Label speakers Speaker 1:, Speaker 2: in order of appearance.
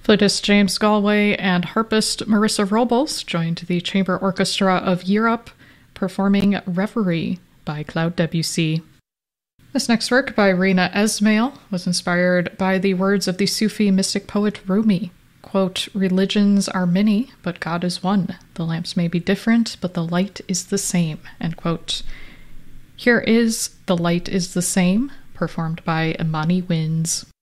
Speaker 1: Flautist James Galway and harpist Marissa Robles joined the Chamber Orchestra of Europe performing Reverie by Claude Debussy. This next work by Rina Esmail was inspired by the words of the Sufi mystic poet Rumi. Quote, "Religions are many, but God is one. The lamps may be different, but the light is the same." End quote. Here is The Light is the Same, performed by Imani Winds.